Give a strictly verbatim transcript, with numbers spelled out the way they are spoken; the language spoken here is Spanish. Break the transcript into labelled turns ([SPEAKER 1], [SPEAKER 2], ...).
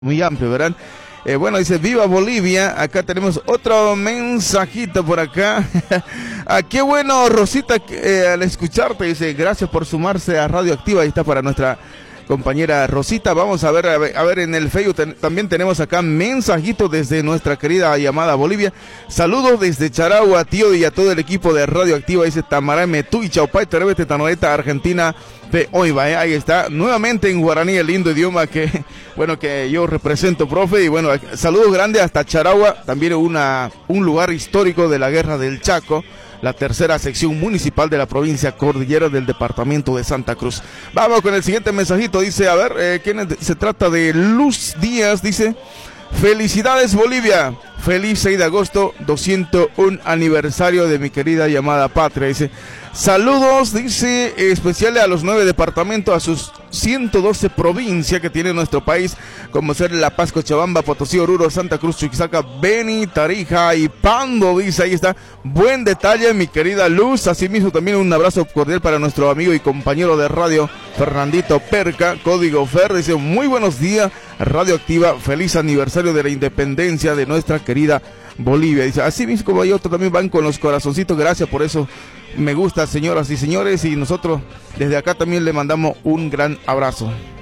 [SPEAKER 1] muy amplio, ¿verdad? Eh, bueno, dice, viva Bolivia. Acá tenemos otro mensajito por acá. Ah, qué bueno, Rosita, eh, al escucharte, dice, gracias por sumarse a Radio Activa. Ahí está para nuestra compañera Rosita. Vamos a ver, a ver, a ver en el Facebook ten, también tenemos acá mensajito desde nuestra querida llamada Bolivia. Saludos desde Charagua, tío, y a todo el equipo de Radio Activa. Dice Tamará Metú y Chaupay, Terevete, Tanoeta, Argentina de hoy. Vaya, ahí está, nuevamente en guaraní, el lindo idioma que, bueno, que yo represento, profe. Y bueno, saludos grandes hasta Charagua, también una, un lugar histórico de la Guerra del Chaco, la tercera sección municipal de la provincia cordillera del departamento de Santa Cruz. Vamos con el siguiente mensajito, dice, a ver, eh, ¿quién es? Se trata de Luz Díaz, dice, felicidades Bolivia, feliz seis de agosto, doscientos uno aniversario de mi querida llamada patria, dice, saludos, dice, especiales a los nueve departamentos, a sus ciento doce provincias que tiene nuestro país, como ser La Paz, Cochabamba, Potosí, Oruro, Santa Cruz, Chuquisaca, Beni, Tarija y Pando, dice, ahí está, buen detalle, mi querida Luz. Asimismo también un abrazo cordial para nuestro amigo y compañero de radio, Fernandito Perca, Código Fer, dice, muy buenos días, Radio Activa, feliz aniversario de la independencia de nuestra querida Bolivia, dice, así mismo como hay otros también van con los corazoncitos, gracias por eso, me gusta, señoras y señores, y nosotros desde acá también le mandamos un gran abrazo.